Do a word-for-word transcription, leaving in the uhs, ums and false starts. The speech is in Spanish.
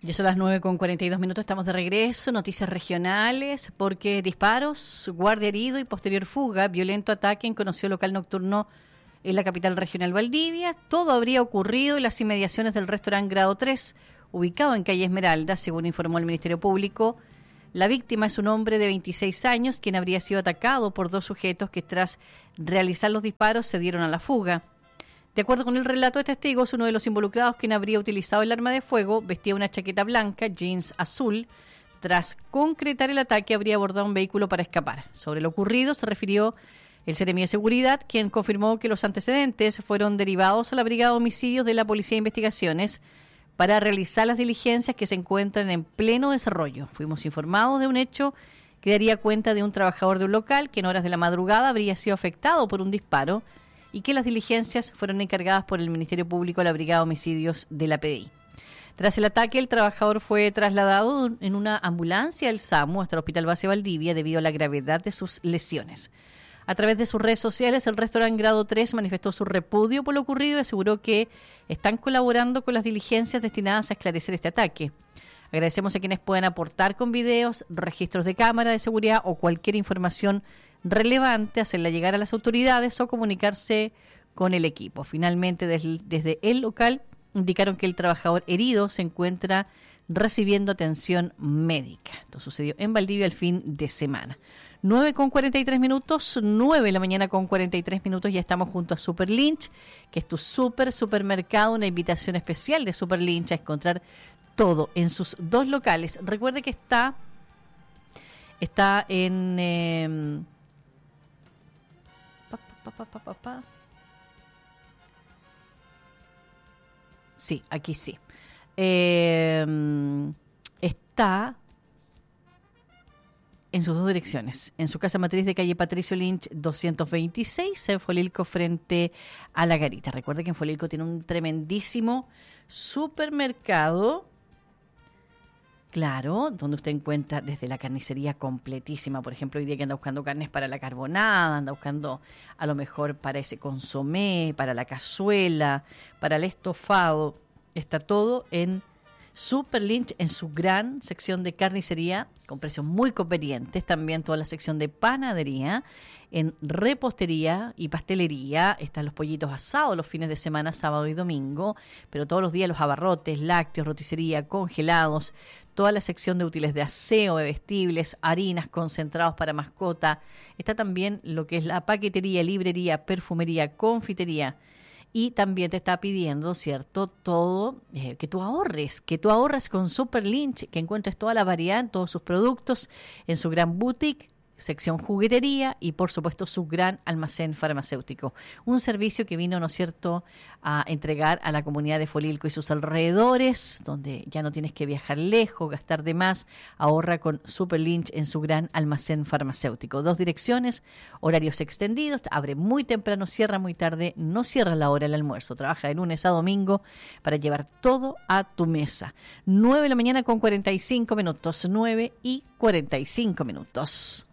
Ya son las nueve con cuarenta y dos minutos, estamos de regreso, noticias regionales, porque disparos, guardia herido y posterior fuga, violento ataque en conocido local nocturno en la capital regional Valdivia. Todo habría ocurrido en las inmediaciones del restaurante Grado tres, ubicado en calle Esmeralda, según informó el Ministerio Público. La víctima es un hombre de veintiséis años, quien habría sido atacado por dos sujetos que tras realizar los disparos se dieron a la fuga. De acuerdo con el relato de testigos, uno de los involucrados, quien habría utilizado el arma de fuego, vestía una chaqueta blanca, jeans azul. Tras concretar el ataque, habría abordado un vehículo para escapar. Sobre lo ocurrido se refirió el Seremi de Seguridad, quien confirmó que los antecedentes fueron derivados a la Brigada de Homicidios de la Policía de Investigaciones para realizar las diligencias que se encuentran en pleno desarrollo. Fuimos informados de un hecho que daría cuenta de un trabajador de un local que en horas de la madrugada habría sido afectado por un disparo y que las diligencias fueron encargadas por el Ministerio Público a la Brigada de Homicidios de la P D I. Tras el ataque, el trabajador fue trasladado en una ambulancia al SAMU hasta el Hospital Base Valdivia debido a la gravedad de sus lesiones. A través de sus redes sociales, el restaurante Grado tres manifestó su repudio por lo ocurrido y aseguró que están colaborando con las diligencias destinadas a esclarecer este ataque. Agradecemos a quienes puedan aportar con videos, registros de cámara de seguridad o cualquier información relevante, hacerla llegar a las autoridades o comunicarse con el equipo. Finalmente, desde, desde el local indicaron que el trabajador herido se encuentra recibiendo atención médica. Esto sucedió en Valdivia el fin de semana. nueve con cuarenta y tres minutos, nueve de la mañana con cuarenta y tres minutos, ya estamos junto a Super Lynch, que es tu super supermercado, una invitación especial de Super Lynch a encontrar todo en sus dos locales. Recuerde que está, está en... Eh, pa, pa, pa, pa, pa, pa. Sí, aquí sí. Eh, está en sus dos direcciones. En su casa matriz de calle Patricio Lynch doscientos veintiséis, en Folilco frente a La Garita. Recuerde que en Folilco tiene un tremendísimo supermercado. Claro, donde usted encuentra desde la carnicería completísima. Por ejemplo, hoy día que anda buscando carnes para la carbonada, anda buscando a lo mejor para ese consomé, para la cazuela, para el estofado. Está todo en Super Lynch, en su gran sección de carnicería, con precios muy convenientes. También toda la sección de panadería, en repostería y pastelería. Están los pollitos asados los fines de semana, sábado y domingo. Pero todos los días los abarrotes, lácteos, roticería, congelados. Toda la sección de útiles de aseo, de vestibles, harinas, concentrados para mascota. Está también lo que es la paquetería, librería, perfumería, confitería. Y también te está pidiendo, ¿cierto?, todo, eh, que tú ahorres, que tú ahorres con Super Lynch, que encuentres toda la variedad en todos sus productos, en su gran boutique, sección juguetería y, por supuesto, su gran almacén farmacéutico. Un servicio que vino, ¿no es cierto?, a entregar a la comunidad de Folilco y sus alrededores, donde ya no tienes que viajar lejos, gastar de más. Ahorra con Super Lynch en su gran almacén farmacéutico. Dos direcciones, horarios extendidos, abre muy temprano, cierra muy tarde, no cierra la hora del almuerzo. Trabaja de lunes a domingo para llevar todo a tu mesa. nueve de la mañana con cuarenta y cinco minutos, nueve y cuarenta y cinco minutos.